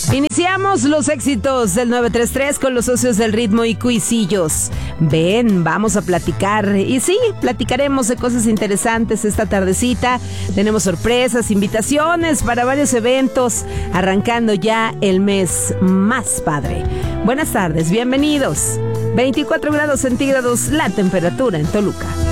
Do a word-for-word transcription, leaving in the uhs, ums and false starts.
Iniciamos los éxitos del nueve tres tres con los socios del ritmo y Cuisillos. Ven, vamos a platicar. Y sí, platicaremos de cosas interesantes esta tardecita. Tenemos sorpresas, invitaciones para varios eventos, arrancando ya el mes más padre. Buenas tardes, bienvenidos. veinticuatro grados centígrados la temperatura en Toluca.